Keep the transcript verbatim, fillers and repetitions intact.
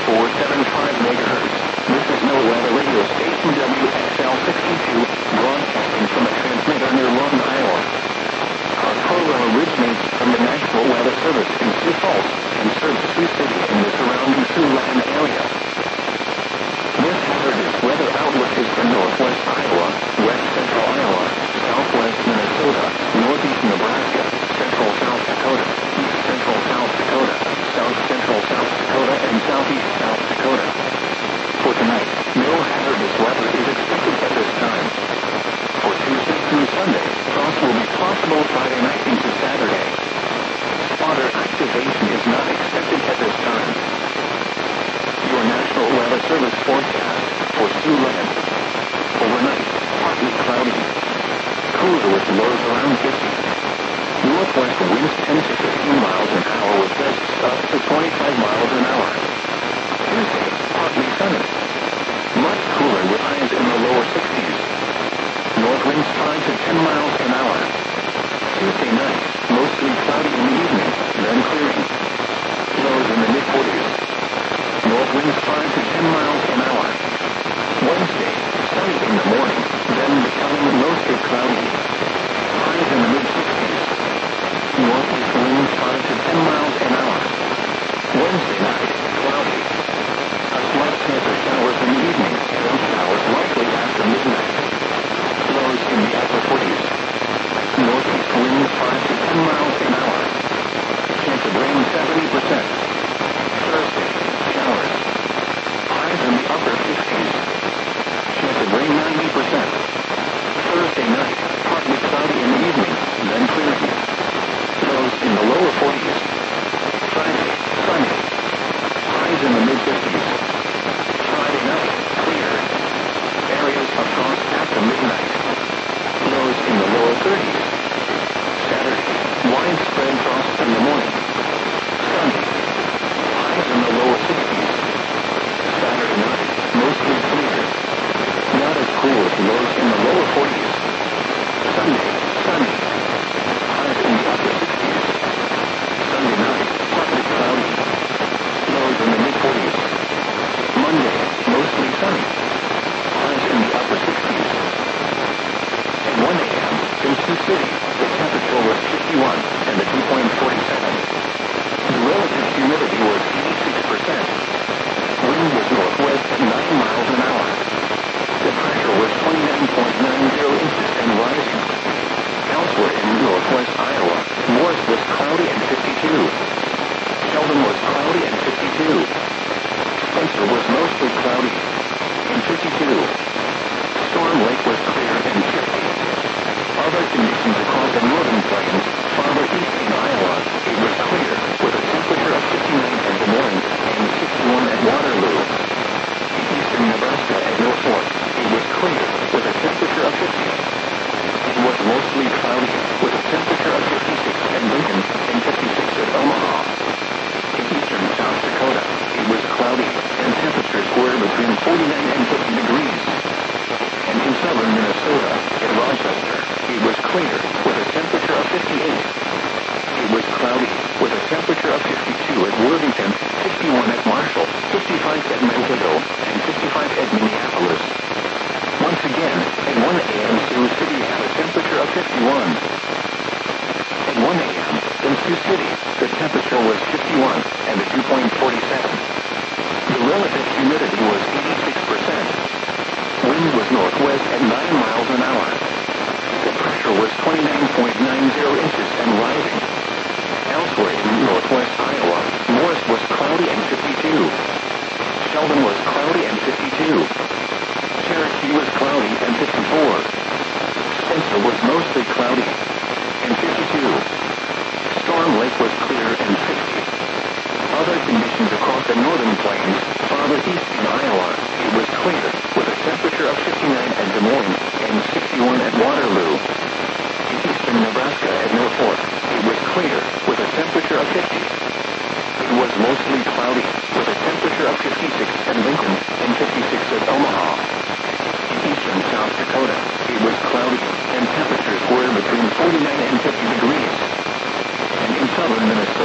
four seven five megahertz. This is NOAA Weather Radio Station W X L sixty-two, broadcasting from a transmitter near Lawton, Iowa. Our program originates from the National Weather Service in Sioux Falls and serves Sioux City and the surrounding Siouxland area. This hazardous weather outlook is for northwest Iowa, west central Iowa, southwest Minnesota, northeast Nebraska, central South Dakota, east central South Dakota, south central South Dakota, and southeast South Dakota. For tonight, no hazardous weather is expected at this time. For Tuesday through Sunday, frost will be possible Friday night into Saturday. Spotter activation is not expected at this time. Your National Weather Service forecast for Siouxland. Overnight, partly cloudy. Cooler with lows around fifty. Northwest winds ten to fifteen miles an hour with gusts up to twenty-five miles an hour. Tuesday, partly sunny. Much cooler with highs in the lower sixties. North winds five to ten miles an hour. Tuesday night, mostly cloudy in the evening, then clearing. Lows in the mid-forties. North winds five to ten miles an hour. Wednesday, sunny in the morning, then becoming mostly cloudy. Highs in the mid-sixties. Northeast winds five to ten miles an hour. Wednesday night, cloudy. A slight chance of showers in the evening, some showers likely after midnight. Lows in the upper forties. Northeast winds five to ten miles an hour. Chance of rain seventy percent. Thursday, showers. Highs in the upper fifties. Chance of rain ninety percent. Thursday night, partly cloudy in the evening, then clearing. Lows in the lower forties. Friday, sunny. Highs in the mid-fifties. Friday night, clear. Areas of frost after midnight. Lows in the lower thirties. Saturday, widespread frost in the morning. Sunday, highs in the lower sixties. Saturday night, mostly clear. Not as cool as lows in the lower forties. Sunday, sunny. Highs in the upper sixties. Sunday night, partly cloudy. Lows in the mid-forties. Monday, mostly sunny. Highs in the upper sixties. At one a m in Sioux City, the temperature was fifty-one and the dew point forty-seven. The relative humidity was eighty-six percent. Wind was northwest at nine miles an hour. The pressure was twenty-nine point nine zero inches and rising. Elsewhere in northwest Iowa, Morris was cloudy and fifty-two. Sheldon was cloudy and fifty-two. Spencer was mostly cloudy and fifty-two. Storm Lake was clear and fifty. Other conditions across the northern plains, farther east in Iowa, it was clear, with a temperature of fifty-nine at Des Moines and sixty-one at Waterloo. In eastern Nebraska at Norfolk, it was clear, with a temperature of fifty. It was mostly cloudy, with a temperature of fifty-six at Lincoln and fifty-six at Omaha. In eastern South Dakota, it was cloudy, and temperatures were between forty-nine and fifty degrees. And in southern Minnesota, at Rochester, it was clear, with a temperature of fifty-eight. It was cloudy, with a temperature of fifty-two at Worthington, fifty-one at Marshall, fifty-five at Mankato, and fifty-five at Minneapolis. Once again, at one a m Sioux City had a temperature of fifty-one. At one a m in Sioux City, the temperature was fifty-one and the dew point forty-seven. The relative humidity was eighty-six percent. Wind was northwest at nine miles an hour. The pressure was twenty-nine point nine zero inches and rising. Elsewhere in northwest Iowa, Morris was cloudy and fifty-two. Sheldon was cloudy and fifty-two. Cherokee was cloudy and fifty-four. Spencer was mostly cloudy and fifty-two. Storm Lake was clear and fifty. Other conditions across the northern plains, farther east in Iowa, it was clear, with a temperature of fifty-nine at Des Moines and sixty-one at Waterloo. In eastern Nebraska at Norfolk, it was clear, with a temperature of fifty. It was mostly cloudy, with a temperature of fifty-six at Lincoln and fifty-six at Omaha. In eastern South Dakota, it was cloudy, and temperatures were between forty-nine and fifty degrees. And in southern Minnesota,